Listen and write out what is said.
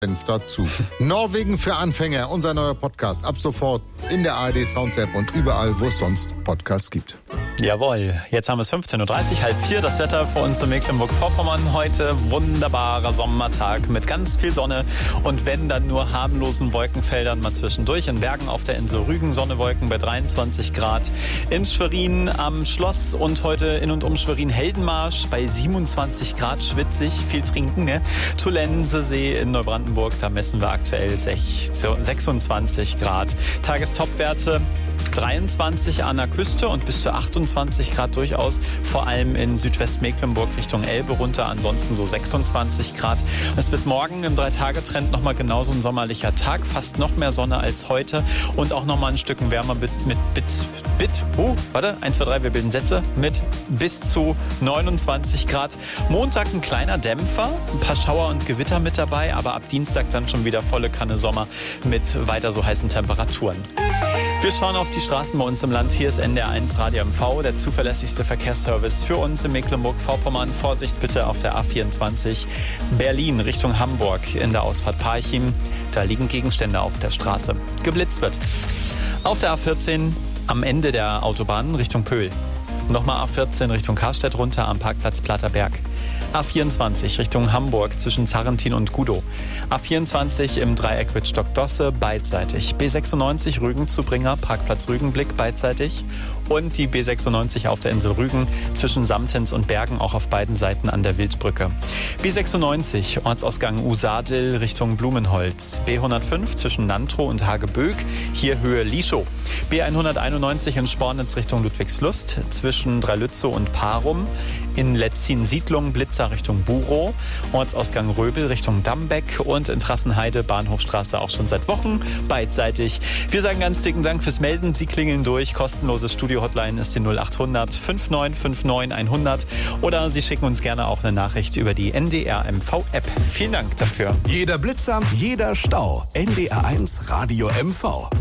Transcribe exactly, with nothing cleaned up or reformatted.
Senf dazu. Norwegen für Anfänger, unser neuer Podcast. Ab sofort in der A R D Sounds App und überall, wo es sonst Podcasts gibt. Jawohl, jetzt haben wir es fünfzehn Uhr dreißig, halb vier. Das Wetter für uns in Mecklenburg-Vorpommern heute. Wunderbarer Sommertag mit ganz viel Sonne. Und wenn, dann nur harmlosen Wolkenfeldern mal zwischendurch. In Bergen auf der Insel Rügen Sonnewolken bei dreiundzwanzig Grad. In Schwerin am Schloss und heute in und um Schwerin Heldenmarsch bei siebenundzwanzig Grad, schwitzig, viel trinken. Ne? Tullensee in Neubrandenburg, da messen wir aktuell sechsundzwanzig Grad. Tagestopwerte dreiundzwanzig an der Küste und bis zu achtundzwanzig Grad durchaus, vor allem in Südwestmecklenburg Richtung Elbe runter, ansonsten so sechsundzwanzig Grad. Es wird morgen im Drei-Tage-Trend nochmal genauso ein sommerlicher Tag, fast noch mehr Sonne als heute und auch nochmal ein Stück wärmer mit, mit bis, bit, oh, warte, eins, zwei, drei, wir bilden Sätze, mit bis zu neunundzwanzig Grad. Montag ein kleiner Dämpfer, ein paar Schauer und Gewitter mit dabei, aber ab Dienstag dann schon wieder volle Kanne Sommer mit weiter so heißen Temperaturen. Wir schauen auf die Straßen bei uns im Land. Hier ist N D R eins Radio M V, der zuverlässigste Verkehrsservice für uns in Mecklenburg-Vorpommern. Vorsicht bitte auf der A vierundzwanzig Berlin Richtung Hamburg in der Ausfahrt Parchim. Da liegen Gegenstände auf der Straße. Geblitzt wird. Auf der A vierzehn am Ende der Autobahn Richtung Pöhl. Nochmal A vierzehn Richtung Karstedt runter am Parkplatz Platterberg. A vierundzwanzig Richtung Hamburg zwischen Zarrentin und Gudow. A vierundzwanzig im Dreieck Wittstock-Dosse beidseitig. B sechsundneunzig Rügen zu Bringer, Parkplatz Rügenblick beidseitig. Und die B sechsundneunzig auf der Insel Rügen zwischen Samtens und Bergen auch auf beiden Seiten an der Wildbrücke. B sechsundneunzig Ortsausgang Usadel Richtung Blumenholz. B hundertfünf zwischen Nantrow und Hageböck, hier Höhe Lischow. B hunderteinundneunzig in Spornitz Richtung Ludwigslust zwischen Dreilützow und Parum. In Letzin-Siedlung Blitzer Richtung Burow, Ortsausgang Röbel Richtung Dambeck und in Trassenheide Bahnhofstraße auch schon seit Wochen beidseitig. Wir sagen ganz dicken Dank fürs Melden. Sie klingeln durch. Kostenlose Studio-Hotline ist die null achthundert fünfundneunzig neunundfünfzig hundert oder Sie schicken uns gerne auch eine Nachricht über die N D R M V-App. Vielen Dank dafür. Jeder Blitzer, jeder Stau. N D R eins Radio M V.